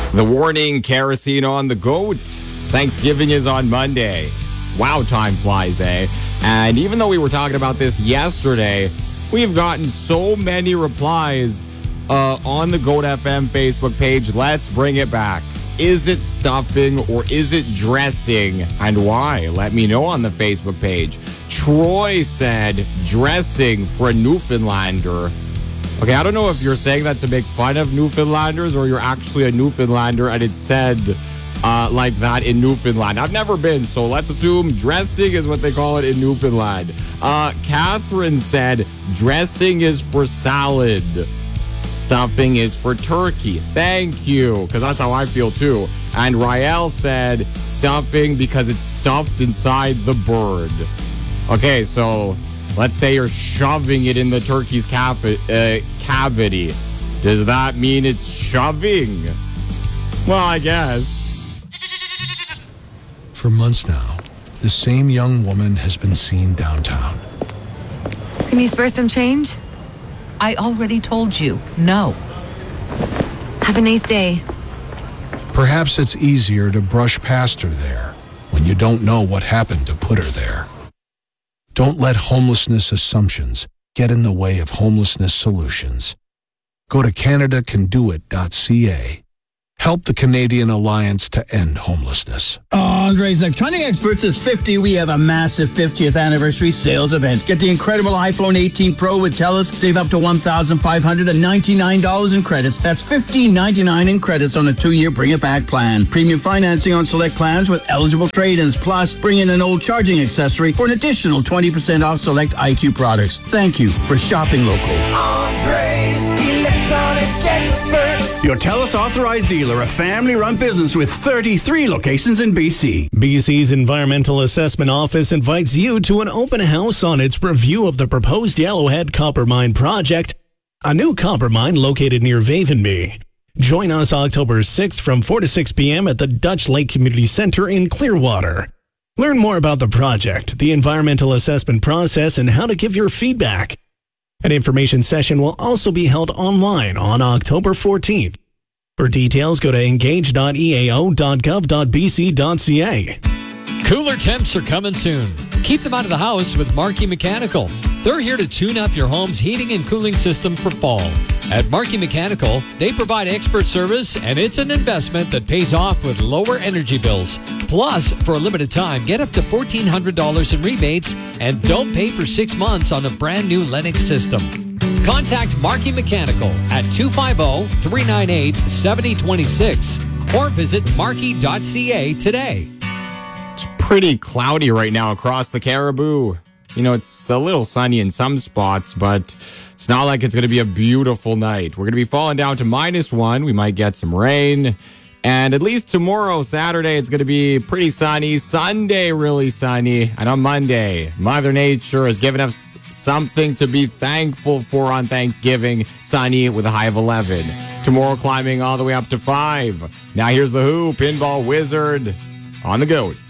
The warning, kerosene on the goat. Thanksgiving is on Monday. Wow, time flies, eh? And even though we were talking about this yesterday, we've gotten so many replies on the GOAT FM Facebook page. Let's bring it back. Is it stuffing or is it dressing, and why? Let me know on the Facebook page. Troy said dressing for a Newfoundlander. Okay, I don't know if you're saying that to make fun of Newfoundlanders or you're actually a Newfoundlander and it's said like that in Newfoundland. I've never been, so let's assume dressing is what they call it in Newfoundland. Catherine said dressing is for salad. Stuffing is for turkey. Thank you, because that's how I feel too. And Rael said stuffing because it's stuffed inside the bird. Okay, so let's say you're shoving it in the turkey's cavity. Does that mean it's shoving? Well, I guess. For months now, the same young woman has been seen downtown. Can you spare some change? I already told you, no. Have a nice day. Perhaps it's easier to brush past her there when you don't know what happened to put her there. Don't let homelessness assumptions get in the way of homelessness solutions. Go to CanadaCanDoIt.ca. Help the Canadian Alliance to End Homelessness. Andre's Electronic Experts is 50. We have a massive 50th anniversary sales event. Get the incredible iPhone 18 Pro with TELUS. Save up to $1,599 in credits. That's $1,599 in credits on a 2-year Bring It Back plan. Premium financing on select plans with eligible trade-ins. Plus, bring in an old charging accessory for an additional 20% off select IQ products. Thank you for shopping local. Andre's Electronic Experts. Your TELUS authorized dealer, a family-run business with 33 locations in BC. BC's Environmental Assessment Office invites you to an open house on its review of the proposed Yellowhead Copper Mine project, a new copper mine located near Vavenby. Join us October 6th from 4 to 6 p.m. at the Dutch Lake Community Centre in Clearwater. Learn more about the project, the environmental assessment process, and how to give your feedback. An information session will also be held online on October 14th. For details, go to engage.eao.gov.bc.ca. Cooler temps are coming soon. Keep them out of the house with Markey Mechanical. They're here to tune up your home's heating and cooling system for fall. At Markey Mechanical, they provide expert service, and it's an investment that pays off with lower energy bills. Plus, for a limited time, get up to $1,400 in rebates and don't pay for 6 months on a brand new Lennox system. Contact Markey Mechanical at 250-398-7026 or visit markey.ca today. It's pretty cloudy right now across the Caribou. You know, it's a little sunny in some spots, but it's not like it's going to be a beautiful night. We're going to be falling down to -1. We might get some rain. And at least tomorrow, Saturday, it's going to be pretty sunny. Sunday, really sunny. And on Monday, Mother Nature has given us something to be thankful for on Thanksgiving. Sunny with a high of 11. Tomorrow, climbing all the way up to 5. Now here's The Who, Pinball Wizard on the GOAT.